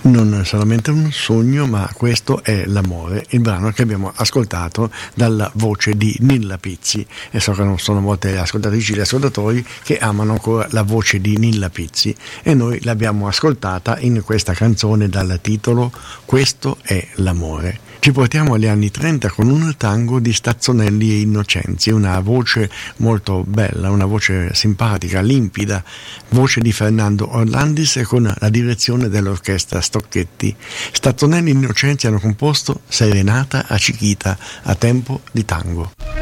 Non è solamente un sogno, ma questo è l'amore, il brano che abbiamo ascoltato dalla voce di Nilla Pizzi. E so che non sono molte ascoltatrici e ascoltatori che amano ancora la voce di Nilla Pizzi, e noi l'abbiamo ascoltata in questa canzone dal titolo Questo è l'amore. Ci portiamo agli anni 30 con un tango di Stazzonelli e Innocenzi, una voce molto bella, una voce simpatica, limpida, voce di Fernando Orlandis con la direzione dell'orchestra Stocchetti. Stazzonelli e Innocenzi hanno composto Serenata a Chiquita a tempo di tango.